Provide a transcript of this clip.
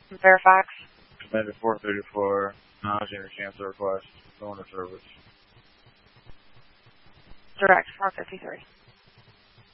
Fairfax. Commander 434, acknowledging the cancel request, phone service. Direct 453.